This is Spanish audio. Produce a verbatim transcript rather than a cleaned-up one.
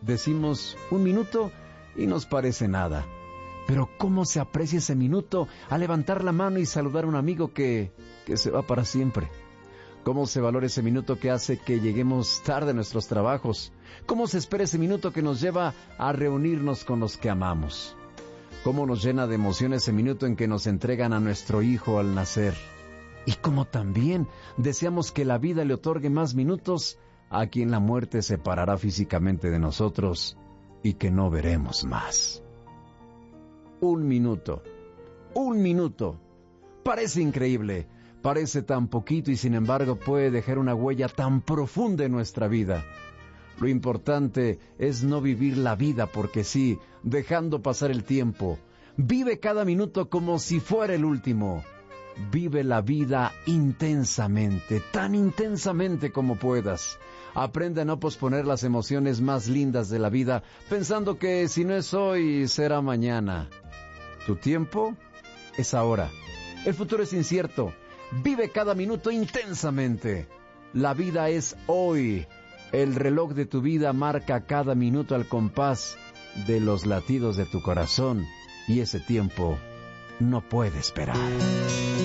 decimos un minuto y nos parece nada. Pero ¿cómo se aprecia ese minuto al levantar la mano y saludar a un amigo que, que se va para siempre? ¿Cómo se valora ese minuto que hace que lleguemos tarde a nuestros trabajos? ¿Cómo se espera ese minuto que nos lleva a reunirnos con los que amamos? ¿Cómo nos llena de emoción ese minuto en que nos entregan a nuestro hijo al nacer? Y cómo también deseamos que la vida le otorgue más minutos a quien la muerte separará físicamente de nosotros y que no veremos más. Un minuto, un minuto. Parece increíble, parece tan poquito y sin embargo puede dejar una huella tan profunda en nuestra vida. Lo importante es no vivir la vida porque sí, dejando pasar el tiempo. Vive cada minuto como si fuera el último. Vive la vida intensamente, tan intensamente como puedas. Aprende a no posponer las emociones más lindas de la vida, pensando que si no es hoy, será mañana. Tu tiempo es ahora. El futuro es incierto. Vive cada minuto intensamente. La vida es hoy. El reloj de tu vida marca cada minuto al compás de los latidos de tu corazón y ese tiempo no puede esperar.